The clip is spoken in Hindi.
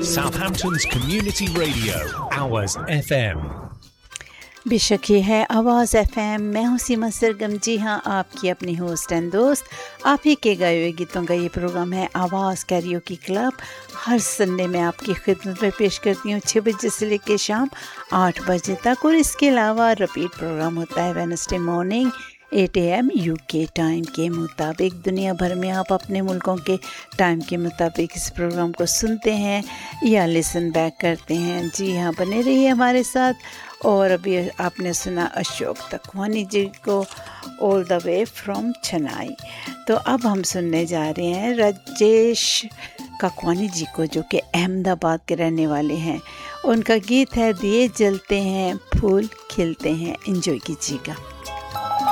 Southampton's community radio, Hours FM. बेशक ये है आवाज़ FM। मैं हूँ सीमा सरगम। जी हाँ, आपकी अपनी होस्ट एंड दोस्त। आप ही के गाए हुए गीतों का ये प्रोग्राम है आवाज़ कैरियोकी क्लब। हर संडे में आपकी खिदमत में पेश करती हूँ 6 बजे से लेकर शाम 8 बजे तक, और इसके अलावा रिपीट प्रोग्राम होता है Wednesday morning 8 AM UK time के मुताबिक। दुनिया भर में आप अपने मुल्कों के टाइम के मुताबिक इस प्रोग्राम को सुनते हैं या लिसन बैक करते हैं। जी हाँ, बने रहिए हमारे साथ। और अभी आपने सुना अशोक तकवानी जी को all the way from Chennai. तो अब हम सुनने जा रहे हैं राजेश काकवानी जी को, जो कि अहमदाबाद के रहने वाले हैं। उनका गीत है दिए जलते हैं फूल खिलते हैं। एंजॉय कीजिएगा।